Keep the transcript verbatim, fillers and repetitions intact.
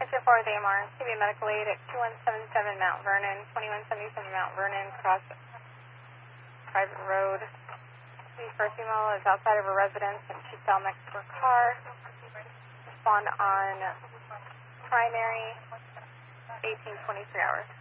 ten four with A M R, C B Medical Aid at two one seven seven Mount Vernon, twenty-one seventy-seven Mount Vernon, cross private road. The first female is outside of her residence and she fell next to her car. Respond on primary eighteen twenty-three hours.